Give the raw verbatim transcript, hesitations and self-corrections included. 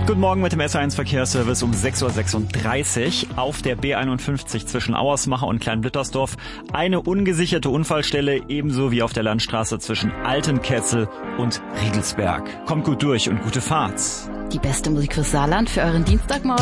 Guten Morgen mit dem S eins Verkehrsservice um sechs Uhr sechsunddreißig. Auf der B einundfünfzig zwischen Auersmacher und Kleinblittersdorf eine ungesicherte Unfallstelle, ebenso wie auf der Landstraße zwischen Altenkessel und Riegelsberg. Kommt gut durch und gute Fahrt. Die beste Musik fürs Saarland für euren Dienstagmorgen.